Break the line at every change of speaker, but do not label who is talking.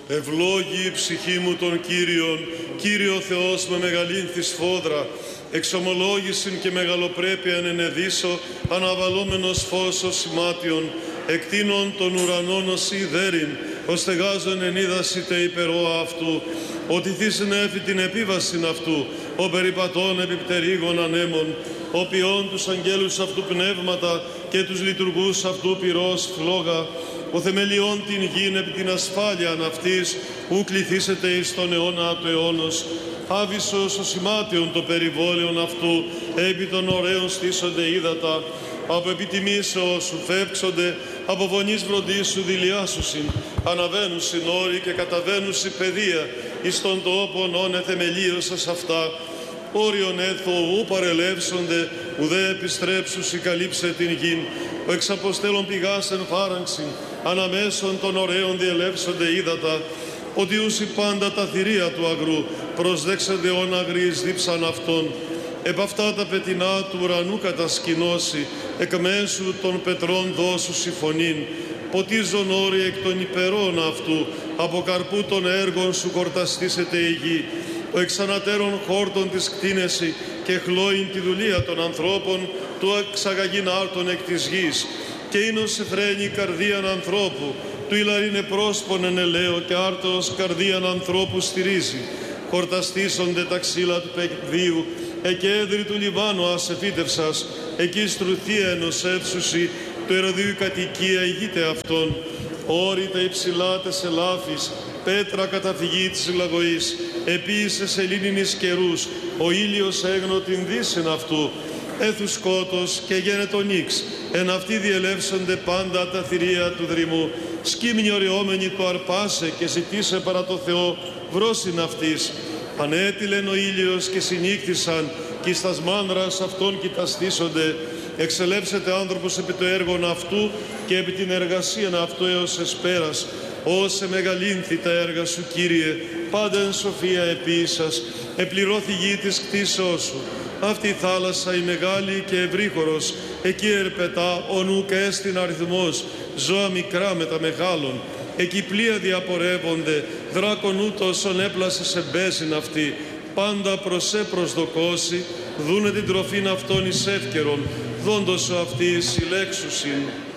Ευλόγη η ψυχή μου τον Κύριον, Κύριο Θεός με μεγαλύνθη σφόδρα, εξομολόγησιν και μεγαλοπρέπειαν ενεδίσω, αναβαλόμενος φως ως σημάτιον, εκτείνων των ουρανών ως ιδέριν, ως στεγάζον εν είδασιτε υπερόα αυτού, ότι θύσιν έφη την επίβασιν αυτού, ο περιπατών επιπτερίγων ανέμων, ο ποιών τους αγγέλους αυτού πνεύματα και τους λειτουργούς αυτού πυρός φλόγα, ο θεμελιών την γην επί την ασφάλειαν αυτής, ου κληθήσετε εις τον αιώνα του αιώνος. Άβυσσος ο σημάτιον το περιβόλαιον αυτού, επί των ωραίων στήσονται ύδατα, από επιτιμήσεως σου φεύξονται, από φωνής βροντίσου δηλιάσουσιν, αναβαίνουσιν όροι και καταβαίνουσι παιδεία, εις τον τόπον όνε θεμελίωσας αυτά, όριον έθω ου παρελεύσονται, ουδέ επιστρέψουσι καλύψε την γην, ο εξαποστέλων πηγάς εν φάραγξιν, αναμέσων των ωραίων διελεύσονται ύδατα, ότι ούσι πάντα τα θηρία του αγρού, προσδέξονται όν αγρής δίψαν αυτών. Επ' αυτά τα πετεινά του ουρανού κατασκηνώσει, εκ μέσου των πετρών δώσου συμφωνήν, ποτίζον όροι εκ των υπερών αυτού, από καρπού των έργων σου κορταστήσεται η γη, ο εξανατέρων χόρτων της κτίνεση και χλώειν τη δουλεία των ανθρώπων, του εξαγαγήν άρτων εκ της γης, και ίνος εφραίνει καρδίαν ανθρώπου, του ηλαρίνε πρόσπον εν ελαίο και άρτος καρδίαν ανθρώπου στηρίζει. Χορταστήσονται τα ξύλα του πεδίου, εκέδρη του Λιβάνου ασεφίτευσας, εκεί στρουθία ενωσεύσουσι, του Ηρωδίου κατοικία ηγείται αυτών. Όρητα υψηλά τες ελάφης, πέτρα καταφυγή της λαγωής, επίσης σελήνινης καιρούς, ο ήλιος έγνω την δύσιν αυτού, έθου σκότος και γένετο νίξ, εν αυτοί διελεύσονται πάντα τα θηρία του δρυμού, σκύμνη οριόμενη του αρπάσε και ζητήσε παρά το Θεό βρόσιν αυτής. Ανέτειλεν ο ήλιος και συνήχθησαν, κι εις τας μάνδρας αυτών κοιταστήσονται. Εξελεύσετε άνθρωπος επί το έργον αυτού και επί την εργασίαν αυτού έως εσπέρας. Όσε μεγαλύνθη τα έργα σου, Κύριε, πάντα εν σοφία επίησας, επληρώθη γη της κτίσεώς σου. Αυτή η θάλασσα η μεγάλη και ευρύχωρος, εκεί ερπετά ο νουκ έστιν αριθμός, ζώα μικρά με τα μεγάλων. Εκεί πλοία διαπορεύονται, δράκον ούτως ον έπλασε σε μπέσιν αυτή. Πάντα προσέ προσδοκώσει, δούνε την τροφήν αυτών εις εύκαιρον, δόντος σου αυτή συλλέξουσιν.